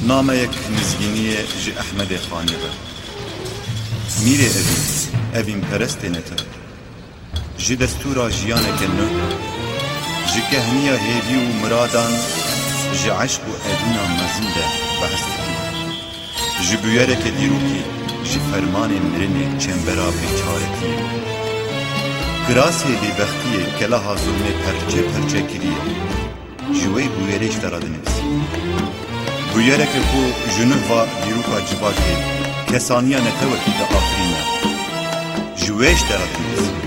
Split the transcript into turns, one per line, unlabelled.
نامەیەک نزگینیە ji Ehmedê Xanê ve. Mîrê evîn perestê netir. Ji destûra jiyaneke nû, ji kehniya hêvî û miradan, ji eşq û edîna mezin de behs dikî. Ji bûyereke dîrokî, ji fermanê mirinê çembera bêçaretî. Kirasê bêbextiyê keleha zulmê perçe perçe kiriye. Ji wê bûyerê ji te re dinivîsî. Bûyereke ku ji nûva dîroka civakê kesaniya netewekî de afirîne. Ji wê ji te re dinivîsî.